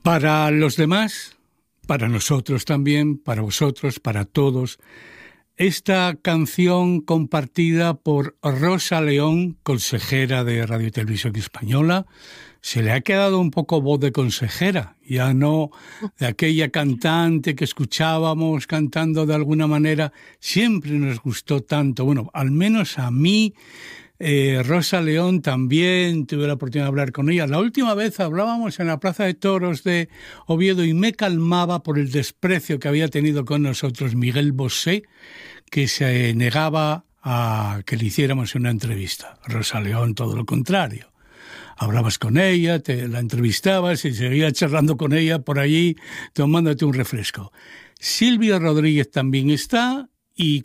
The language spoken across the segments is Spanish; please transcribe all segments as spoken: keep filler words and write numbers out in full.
Para los demás, para nosotros también, para vosotros, para todos, esta canción compartida por Rosa León, consejera de Radio y Televisión Española, se le ha quedado un poco voz de consejera, ya no de aquella cantante que escuchábamos cantando de alguna manera. Siempre nos gustó tanto, bueno, al menos a mí. Eh, Rosa León también, tuve la oportunidad de hablar con ella. La última vez hablábamos en la Plaza de Toros de Oviedo y me calmaba por el desprecio que había tenido con nosotros Miguel Bosé, que se negaba a que le hiciéramos una entrevista. Rosa León, todo lo contrario. Hablabas con ella, te la entrevistabas y seguías charlando con ella por allí, tomándote un refresco. Silvio Rodríguez también está y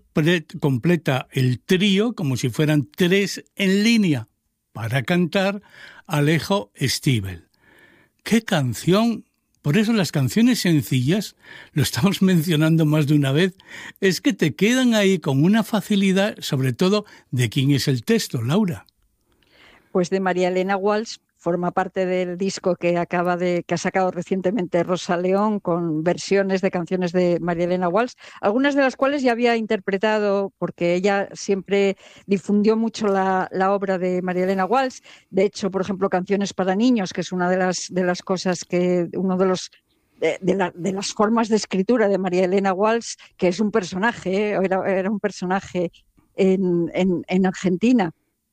completa el trío, como si fueran tres en línea, para cantar Alejo Stivel. ¡Qué canción! Por eso las canciones sencillas, lo estamos mencionando más de una vez, es que te quedan ahí con una facilidad, sobre todo de quién es el texto, Laura. Pues de María Elena Walsh. Forma parte del disco que acaba de que ha sacado recientemente Rosa León, con versiones de canciones de María Elena Walsh, algunas de las cuales ya había interpretado, porque ella siempre difundió mucho la, la obra de María Elena Walsh. De hecho, por ejemplo, Canciones para niños, que es una de las de las cosas que uno de los de, de, la, de las formas de escritura de María Elena Walsh, que es un personaje, ¿eh? era, era un personaje en, en, en Argentina.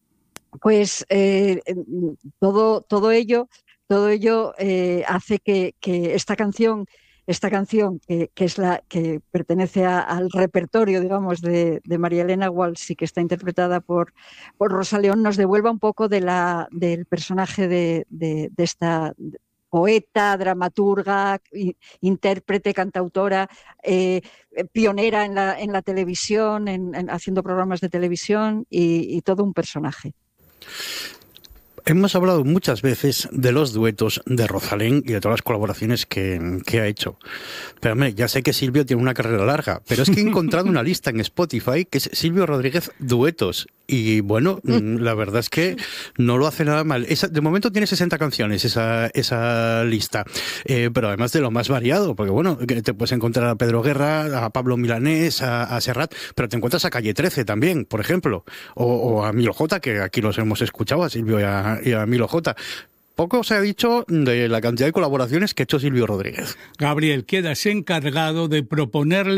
Pues eh, todo, todo ello, todo ello eh, hace que, que esta canción, esta canción que, que es la que pertenece a, al repertorio, digamos, de, de María Elena Walsh y que está interpretada por, por Rosa León, nos devuelva un poco de la, del personaje de, de, de esta poeta, dramaturga, intérprete, cantautora, eh, pionera en la, en la televisión, en, en, haciendo programas de televisión y, y todo un personaje. Hemos hablado muchas veces de los duetos de Rosalén y de todas las colaboraciones que, que ha hecho. Pero hombre, ya sé que Silvio tiene una carrera larga, pero es que he encontrado una lista en Spotify que es Silvio Rodríguez Duetos. Y bueno, la verdad es que no lo hace nada mal. Esa, de momento tiene sesenta canciones esa, esa lista, eh, pero además de lo más variado, porque bueno, te puedes encontrar a Pedro Guerra, a Pablo Milanés, a, a Serrat, pero te encuentras a Calle trece también, por ejemplo, o, o a Milo J, que aquí los hemos escuchado, a Silvio y a, y a Milo J. Poco se ha dicho de la cantidad de colaboraciones que ha hecho Silvio Rodríguez. Gabriel, quedas encargado de proponerle